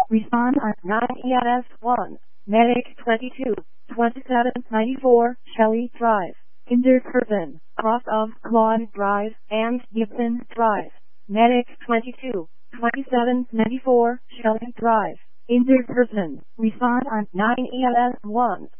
Respond on 9 ES1. Medic 22, 2794, Shelley Drive. Injured person, cross of Claude Drive and Gibson Drive. Medic 22, 2794, Shelley Drive. Injured person, respond on 9 ES1.